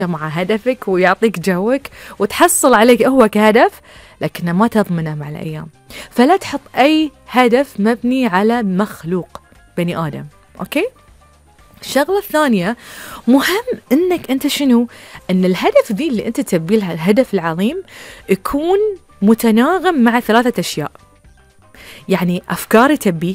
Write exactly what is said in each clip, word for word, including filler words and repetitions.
مع هدفك ويعطيك جوك وتحصل عليك هو كهدف، لكنه ما تضمنه مع الأيام. فلا تحط أي هدف مبني على مخلوق بني آدم. أوكي؟ الشغلة الثانية، مهم أنك أنت شنو؟ أن الهدف دي اللي أنت تبيه لها، الهدف العظيم، يكون متناغم مع ثلاثة أشياء. يعني أفكاري تبيه،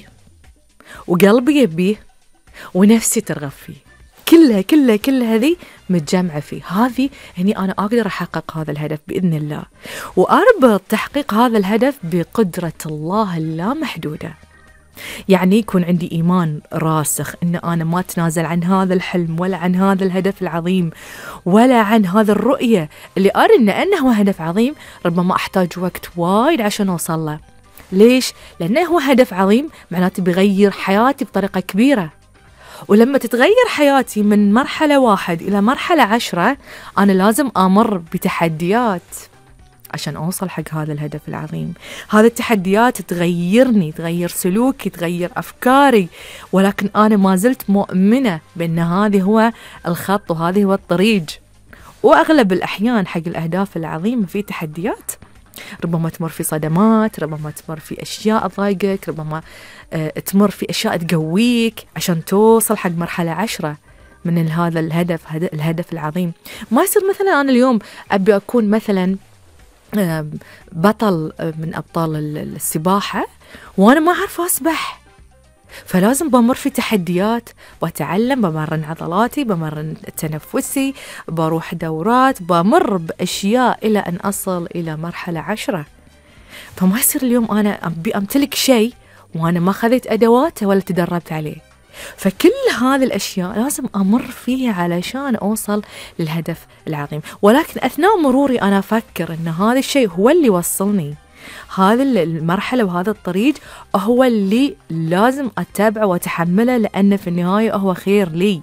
وقلبي يبيه، ونفسي ترغب فيه. كلها كلها كلها هذه متجمعة فيه. هذه هني أنا أقدر أحقق هذا الهدف بإذن الله، وأربط تحقيق هذا الهدف بقدرة الله اللامحدودة. يعني يكون عندي إيمان راسخ أن أنا ما أتنازل عن هذا الحلم، ولا عن هذا الهدف العظيم، ولا عن هذا الرؤية اللي أرى أن أنه هو هدف عظيم. ربما أحتاج وقت وايد عشان أوصل له. ليش؟ لأنه هو هدف عظيم، معناته بيغير حياتي بطريقة كبيرة. ولما تتغير حياتي من مرحلة واحد إلى مرحلة عشرة، أنا لازم أمر بتحديات عشان أوصل حق هذا الهدف العظيم. هذه التحديات تغيرني، تغير سلوكي، تغير أفكاري، ولكن أنا ما زلت مؤمنة بأن هذه هو الخط وهذه هو الطريق. وأغلب الأحيان حق الأهداف العظيمة في تحديات، ربما تمر في صدمات، ربما تمر في أشياء تضايقك، ربما آه تمر في أشياء تقويك عشان توصل حق مرحلة عشرة من هذا الهدف، الهدف العظيم. ما يصير مثلا أنا اليوم أبي أكون مثلا آه بطل من أبطال السباحة وأنا ما أعرف أسبح، فلازم بمر في تحديات، بتعلم، بمرن عضلاتي، بمرن تنفسي، بروح دورات، بمر بأشياء إلى أن أصل إلى مرحلة عشرة. فما يصير اليوم أنا أبي أمتلك شيء وأنا ما خذيت أدواته ولا تدربت عليه. فكل هذه الأشياء لازم أمر فيها علشان أوصل للهدف العظيم. ولكن أثناء مروري أنا أفكر أن هذا الشيء هو اللي وصلني، هذا المرحلة وهذا الطريق هو اللي لازم أتابعه وأتحمله، لأنه في النهاية هو خير لي.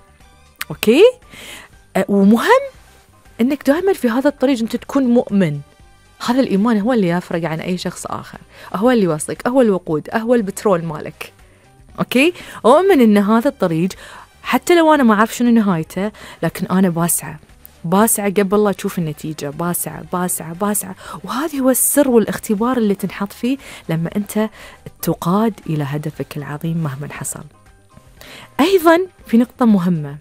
أوكي؟ ومهم أنك دائما في هذا الطريق أنت تكون مؤمن. هذا الإيمان هو اللي يفرق عن أي شخص آخر، هو اللي يوصلك، هو الوقود، هو البترول مالك. أوكي؟ أؤمن أن هذا الطريق حتى لو أنا ما أعرف شنو نهايته، لكن أنا باسعى باسعى قبل لا تشوف النتيجة، باسعى باسعى باسعى. وهذا هو السر والاختبار اللي تنحط فيه لما أنت تقاد إلى هدفك العظيم مهما حصل. أيضا في نقطة مهمة،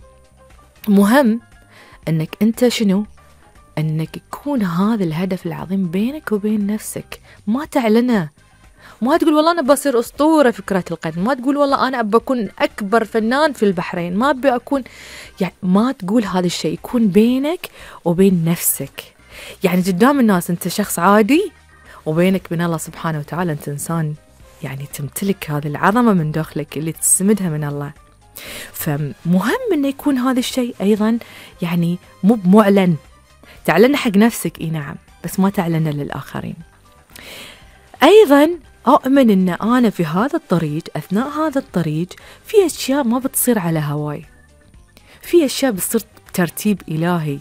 مهم أنك أنت شنو؟ أنك يكون هذا الهدف العظيم بينك وبين نفسك، ما تعلنه. ما تقول والله أنا بصير أسطورة في كرة القدم، ما تقول والله أنا أبى أكون أكبر فنان في البحرين، ما أبي أكون، يعني ما تقول هذا الشيء. يكون بينك وبين نفسك، يعني قدام الناس أنت شخص عادي، وبينك وبين الله سبحانه وتعالى أنت إنسان يعني تمتلك هذه العظمة من داخلك اللي تستمدها من الله. فمهم أن يكون هذا الشيء أيضا يعني مو معلن، تعلن حق نفسك إيه نعم، بس ما تعلنه للآخرين. أيضا أؤمن أن أنا في هذا الطريق، أثناء هذا الطريق في أشياء ما بتصير على هواي، في أشياء بتصير ترتيب إلهي.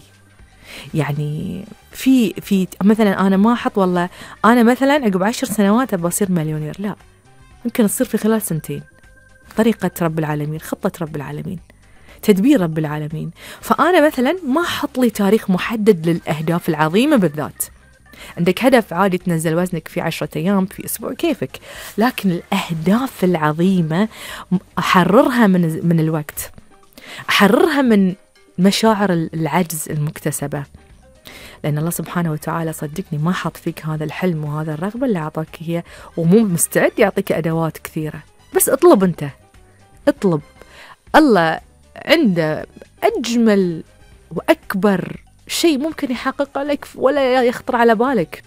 يعني في في مثلا أنا ما أحط والله أنا مثلا عقب عشر سنوات أبى أصير مليونير، لا، ممكن تصير في خلال سنتين. طريقة رب العالمين، خطة رب العالمين، تدبير رب العالمين. فأنا مثلا ما أحط لي تاريخ محدد للأهداف العظيمة بالذات. عندك هدف عادي تنزل وزنك في عشرة أيام، في أسبوع، كيفك. لكن الأهداف العظيمة أحررها من من الوقت، أحررها من مشاعر العجز المكتسبة، لأن الله سبحانه وتعالى صدقني ما حط فيك هذا الحلم وهذا الرغبة اللي أعطاك هي، ومو مستعد يعطيك أدوات كثيرة. بس اطلب، أنت اطلب، الله عنده أجمل وأكبر شيء ممكن يحقق لك ولا يخطر على بالك.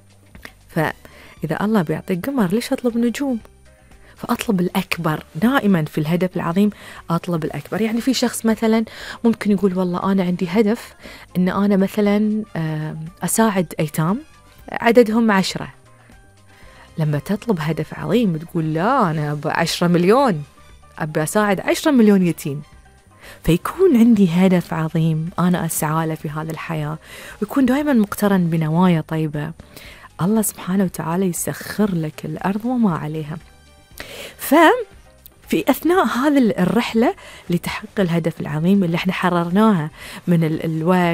فإذا الله بيعطيك قمر ليش أطلب نجوم؟ فأطلب الأكبر دائما في الهدف العظيم، أطلب الأكبر. يعني في شخص مثلا ممكن يقول والله أنا عندي هدف أن أنا مثلا أساعد أيتام عددهم عشرة. لما تطلب هدف عظيم تقول لا أنا أبى عشرة مليون، أبى أساعد عشرة مليون يتيم. فيكون عندي هدف عظيم أنا أسعى له في هذه الحياة، ويكون دائما مقترن بنوايا طيبة. الله سبحانه وتعالى يسخر لك الأرض وما عليها. في أثناء هذه الرحلة لتحقيق الهدف العظيم اللي احنا حررناها من ال- الوقت